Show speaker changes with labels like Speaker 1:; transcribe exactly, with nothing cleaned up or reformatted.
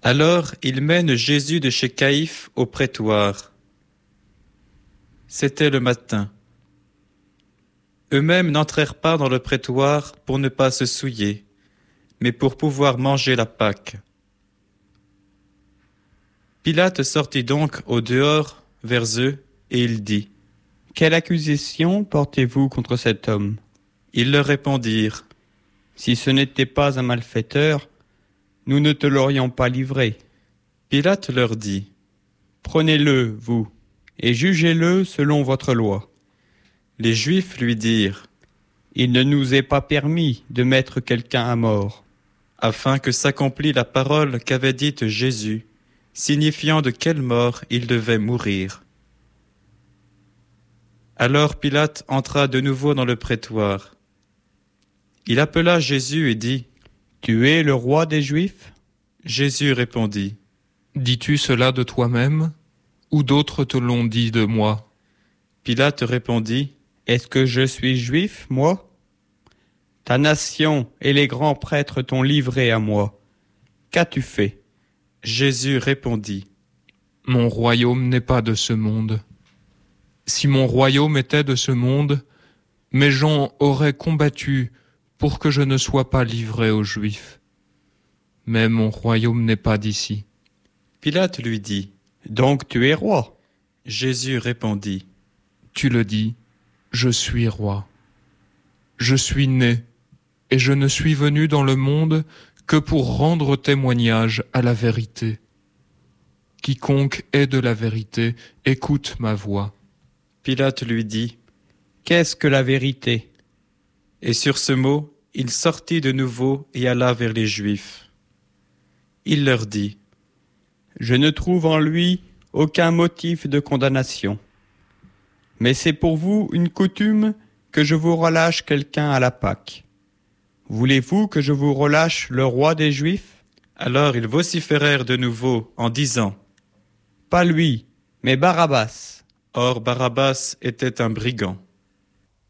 Speaker 1: Alors ils mènent Jésus de chez Caïphe au prétoire. C'était le matin. Eux-mêmes n'entrèrent pas dans le prétoire pour ne pas se souiller, mais pour pouvoir manger la Pâque. Pilate sortit donc au dehors vers eux, et il dit :
Speaker 2: « Quelle accusation portez-vous contre cet homme ?»
Speaker 1: Ils leur répondirent :
Speaker 2: « Si ce n'était pas un malfaiteur, nous ne te l'aurions pas livré. »
Speaker 1: Pilate leur dit :
Speaker 2: « Prenez-le, vous, et jugez-le selon votre loi. »
Speaker 1: Les Juifs lui dirent :
Speaker 2: « Il ne nous est pas permis de mettre quelqu'un à mort. »
Speaker 1: Afin que s'accomplît la parole qu'avait dite Jésus, signifiant de quelle mort il devait mourir. Alors Pilate entra de nouveau dans le prétoire. Il appela Jésus et dit :
Speaker 2: « Tu es le roi des Juifs ?»
Speaker 1: Jésus répondit :
Speaker 3: « Dis-tu cela de toi-même, ou d'autres te l'ont dit de moi ?»
Speaker 1: Pilate répondit :
Speaker 2: « Est-ce que je suis juif, moi ? Ta nation et les grands prêtres t'ont livré à moi. Qu'as-tu fait ?»
Speaker 1: Jésus répondit :
Speaker 3: « Mon royaume n'est pas de ce monde. Si mon royaume était de ce monde, mes gens auraient combattu pour que je ne sois pas livré aux Juifs. Mais mon royaume n'est pas d'ici. »
Speaker 1: Pilate lui dit :
Speaker 2: « Donc tu es roi ?»
Speaker 1: Jésus répondit :
Speaker 3: « Tu le dis, je suis roi. Je suis né, et je ne suis venu dans le monde que pour rendre témoignage à la vérité. Quiconque est de la vérité, écoute ma voix. »
Speaker 1: Pilate lui dit :
Speaker 2: « Qu'est-ce que la vérité ?»
Speaker 1: Et sur ce mot, il sortit de nouveau et alla vers les Juifs. Il leur dit :
Speaker 2: « Je ne trouve en lui aucun motif de condamnation. Mais c'est pour vous une coutume que je vous relâche quelqu'un à la Pâque. Voulez-vous que je vous relâche le roi des Juifs ?»
Speaker 1: Alors ils vociférèrent de nouveau en disant :
Speaker 2: « Pas lui, mais Barabbas. »
Speaker 1: Or Barabbas était un brigand.